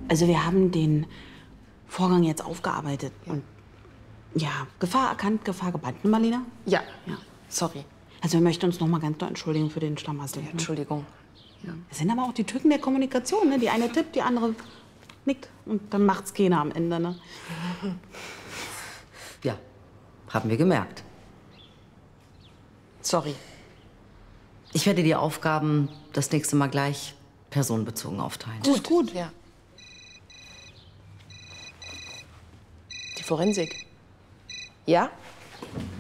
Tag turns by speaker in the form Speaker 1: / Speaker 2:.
Speaker 1: Also wir haben den Vorgang jetzt aufgearbeitet. Und ja, Gefahr erkannt, Gefahr gebannt. Ne, Marlene?
Speaker 2: Ja.
Speaker 1: Ja.
Speaker 2: Sorry.
Speaker 1: Also wir möchten uns noch mal ganz doll entschuldigen für den Schlamassel.
Speaker 2: Ja, Entschuldigung.
Speaker 1: Ja. Das sind aber auch die Tücken der Kommunikation. Ne? Die eine tippt, die andere nickt. Und dann macht's keiner am Ende. Ne?
Speaker 3: Ja, haben wir gemerkt.
Speaker 2: Sorry.
Speaker 3: Ich werde die Aufgaben das nächste Mal gleich personenbezogen aufteilen.
Speaker 2: Gut. Ja. Die Forensik. Ja?